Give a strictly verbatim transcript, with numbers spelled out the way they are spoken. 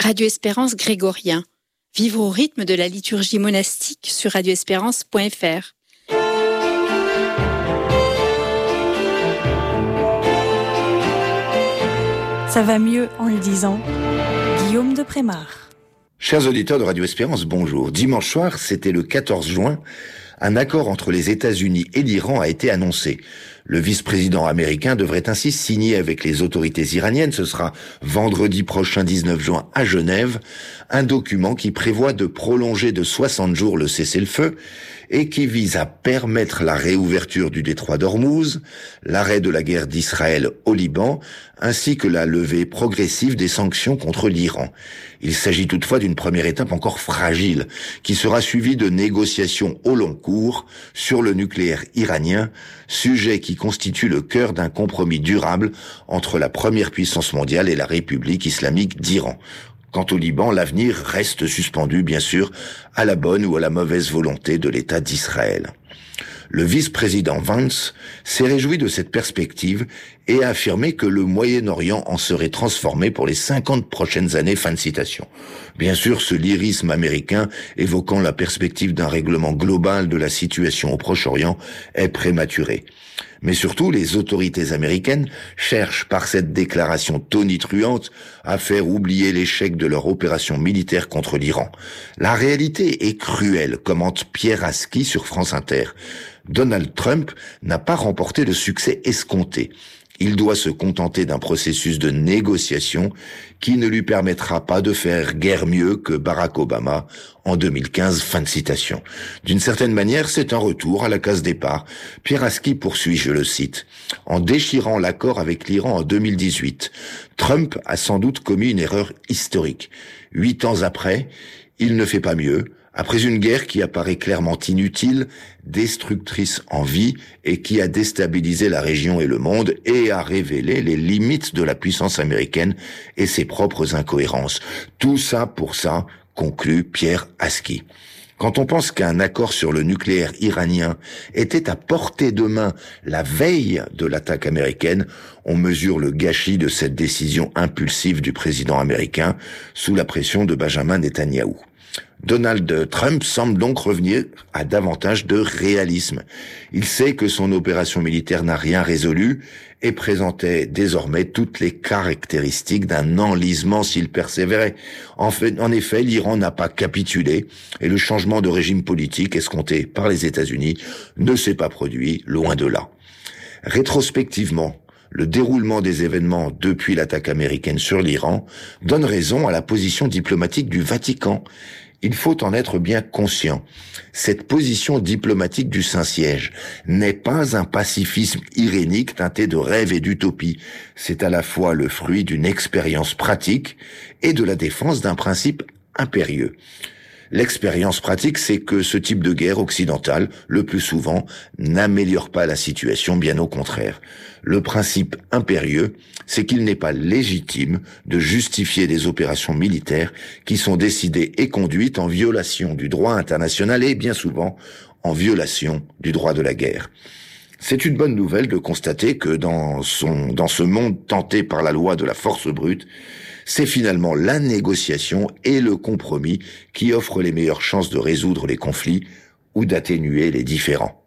Radio Espérance grégorien. Vivre au rythme de la liturgie monastique sur radio espérance point f r. Ça va mieux en le disant. Guillaume de Prémare. Chers auditeurs de Radio Espérance, bonjour. Dimanche soir, c'était le quatorze juin, un accord entre les États-Unis et l'Iran a été annoncé. Le vice-président américain devrait ainsi signer avec les autorités iraniennes, ce sera vendredi prochain dix-neuf juin à Genève, un document qui prévoit de prolonger de soixante jours le cessez-le-feu et qui vise à permettre la réouverture du détroit d'Ormuz, l'arrêt de la guerre d'Israël au Liban, ainsi que la levée progressive des sanctions contre l'Iran. Il s'agit toutefois d'une première étape encore fragile, qui sera suivie de négociations au long cours sur le nucléaire iranien, sujet qui constitue le cœur d'un compromis durable entre la première puissance mondiale et la République islamique d'Iran. Quant au Liban, l'avenir reste suspendu, bien sûr, à la bonne ou à la mauvaise volonté de l'État d'Israël. Le vice-président Vance s'est réjoui de cette perspective et a affirmé que le Moyen-Orient en serait transformé pour les cinquante prochaines années. Fin de citation. Bien sûr, ce lyrisme américain évoquant la perspective d'un règlement global de la situation au Proche-Orient est prématuré. Mais surtout, les autorités américaines cherchent par cette déclaration tonitruante à faire oublier l'échec de leur opération militaire contre l'Iran. La réalité est cruelle, commente Pierre Aski sur France Inter. Donald Trump n'a pas remporté le succès escompté. Il doit se contenter d'un processus de négociation qui ne lui permettra pas de faire guère mieux que Barack Obama en deux mille quinze. Fin de citation. D'une certaine manière, c'est un retour à la case départ. Pierre Aski poursuit, je le cite. En déchirant l'accord avec l'Iran en deux mille dix-huit, Trump a sans doute commis une erreur historique. Huit ans après, il ne fait pas mieux. Après une guerre qui apparaît clairement inutile, destructrice en vie et qui a déstabilisé la région et le monde et a révélé les limites de la puissance américaine et ses propres incohérences. Tout ça pour ça, conclut Pierre Aski. Quand on pense qu'un accord sur le nucléaire iranien était à portée de main la veille de l'attaque américaine, on mesure le gâchis de cette décision impulsive du président américain sous la pression de Benjamin Netanyahou. Donald Trump semble donc revenir à davantage de réalisme. Il sait que son opération militaire n'a rien résolu et présentait désormais toutes les caractéristiques d'un enlisement s'il persévérait. En fait, en effet, l'Iran n'a pas capitulé et le changement de régime politique escompté par les États-Unis ne s'est pas produit, loin de là. Rétrospectivement, le déroulement des événements depuis l'attaque américaine sur l'Iran donne raison à la position diplomatique du Vatican. Il faut en être bien conscient. Cette position diplomatique du Saint-Siège n'est pas un pacifisme irénique teinté de rêve et d'utopie. C'est à la fois le fruit d'une expérience pratique et de la défense d'un principe impérieux. L'expérience pratique, c'est que ce type de guerre occidentale, le plus souvent, n'améliore pas la situation, bien au contraire. Le principe impérieux, c'est qu'il n'est pas légitime de justifier des opérations militaires qui sont décidées et conduites en violation du droit international et, bien souvent, en violation du droit de la guerre. C'est une bonne nouvelle de constater que dans son, dans ce monde tenté par la loi de la force brute, c'est finalement la négociation et le compromis qui offrent les meilleures chances de résoudre les conflits ou d'atténuer les différends.